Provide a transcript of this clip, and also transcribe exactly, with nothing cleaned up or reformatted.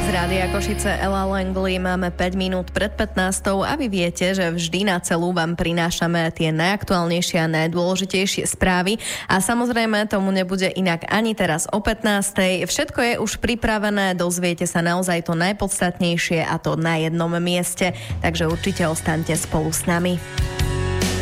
Z Rádia Košice Ela Langley máme päť minút pred pätnástou a vy viete, že vždy na celú vám prinášame tie najaktuálnejšie a najdôležitejšie správy a samozrejme tomu nebude inak ani teraz o pätnástej. Všetko je už pripravené, dozviete sa naozaj to najpodstatnejšie a to na jednom mieste, takže určite ostaňte spolu s nami.